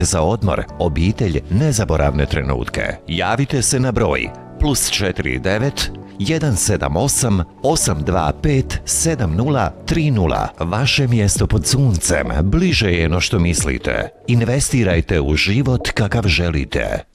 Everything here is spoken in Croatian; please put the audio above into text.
za odmor, obitelj, nezaboravne trenutke. Javite se na broj +49 178 825 7030. Vaše mjesto pod suncem bliže je no što mislite. Investirajte u život kakav želite.